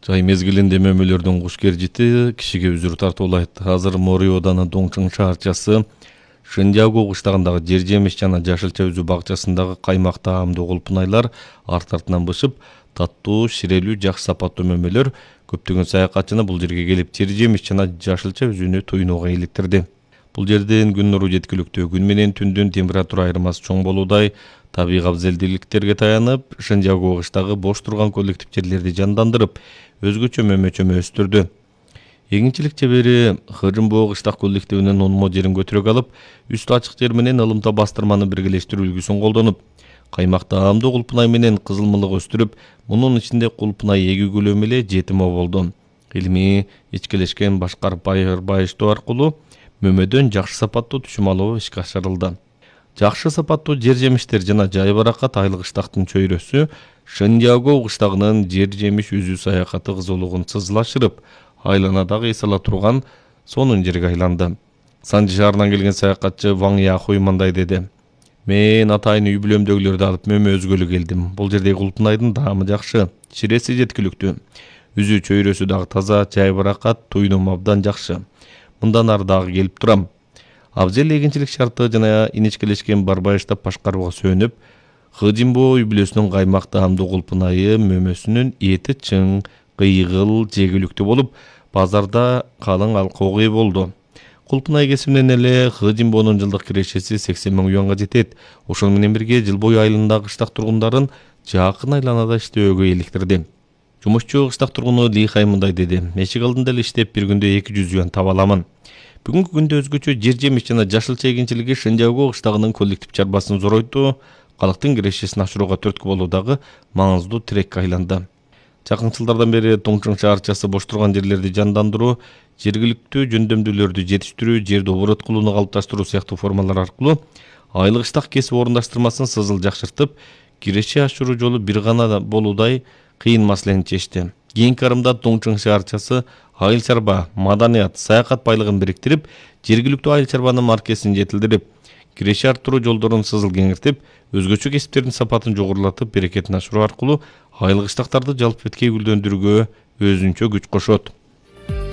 Жай мезгилинде мөмөлөрдүн куш кержити кишиге үзүр тартуулайт. Азыр Мориоданы Доңчуң шаарчасы Шындягу кыштагындагы жер жемиш жана жашылча үзүү бакчасындагы каймак таамдуу кулпунайлар арт артынан бышып, таттуу, ширелүү, жакшы сапаттуу мөмөлөр көптөгөн саякатчыны бул жерге келип жер жемиш жана жашылча үзүүнү туйнууга иликтирди. Бул жерден күн нуру жеткиликтүү, күн менен түндүн температура айырмасы чоң болуудай, табигый абзелдүүлүктөргө таянып, Шындягу кыштагы бош турган коллектив жерлерди жандандырып, өзгөчө мөмө-чөмө өстүрдү. Эгинчилик чебери Хыжымбоо кыштак коллективинин онмо жерин көтөрөк алып, үстү ачык жер менен ылымта бастырманы биргелештирүү үлгүсүн колдонуп, каймак таамдуу кулпунай менен кызылмылык өстүрүп, мунун ичинде кулпунай эгүү эле 7 мо болду. Илимий ичкелешкен башкарып байыштоо аркылуу мөмөдөн жакшы сапаттуу түшүм алуу ишке ашырылды. Жакшы сапаттуу жер жемиштер жана жай баракат айлык кыштактын чөйрөсү Шындягу кыштагынын жер жемиш үзүү саякаты кызуулугун сызылашырып, айланадагы эс ала турган сонун жерге айланды. Санжы шаарынан келген саякатчы Ваң Яхуй мындай деди: "Мен атайын үй бүлөмдөгүлөрдү алып мөмө өзгөлү келдим. Бул жердеги кулпунайдын даамы жакшы, чиреси жеткиликтүү. Үзүү чөйрөсү дагы таза, жай баракат, туйнум абдан жакшы. Мындан ары дагы келип турам. Абзел эгинчилик шарты жана иничкелешкен барбайыштап башкарууга сүйөнүп, Хыжымбоо үй бүлөсүнүн каймак таамдуу кулпунайы мөмөсүнүн эти чың, кыйгыл, жегиликтүү болуп, базарда калың алкоого ээ болду. Кулпунай кесибинен эле Хыжымбоонун жылдык кирешеси 80 000 юанга жетет. Ошол менен бирге жыл бою айылындагы кыштак тургундарын жакын айланада иштөөгө иликтирди. Жумушчу кыштак тургуну Ли Хай мындай деди: "Эшик алдында эле иштеп, бир күндө 200 юан таба аламын. Бүгүнкү күндө өзгөчө жер жемиш жана жашылча эгинчилиги Шындягу кыштагынын коллектив чарбасын зоройтуу, калктын кирешесин ашырууга түрткү болуудагы маңыздуу тирекке айланды. Жакын жылдардан бери Доңчуң шаарчасы бош турган жерлерди жандандыруу, жергиликтүү жөндөмдүүлөрдү жетиштирүү, жерди оборот кылууну калыпташтыруу сыяктуу формалар аркылуу айлык кыштак кесип орундаштырмасын сызыл жакшыртып, киреше ашыруу жолу бир гана болуудай кыйын маселени чечти. Кийинки арымда Доңчуң шаарчасы айыл чарба, маданият, саякат байлыгын бириктирип, жергиликтүү айыл чарбанын маркесин жетилдирип, киреше арттыруу жолдорун сызыл кеңиртип, өзгөчө кесиптердин сапатын жогорулатып, берекетин ашыруу аркылуу айыл кыштактарды жалпы беткей гүлдөндүрүүгө өзүнчө күч кошот.